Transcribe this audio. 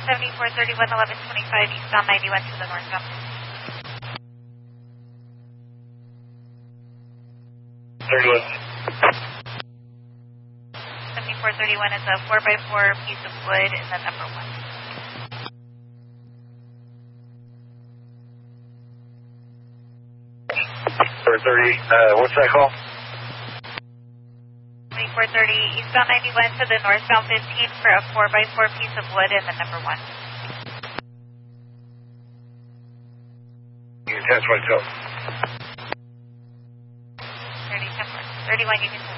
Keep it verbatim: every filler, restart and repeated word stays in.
seventy-four thirty-one, eleven twenty-five, eastbound ninety-one to the northbound. thirty-one. seventy-four thirty-one is a four by four piece of wood in the number one. four thirty, uh, what's that call? twenty-four thirty, eastbound ninety-one to the northbound fifteen for a four by four piece of wood in the number one. You can ten twenty-two. thirty, thirty-one, you can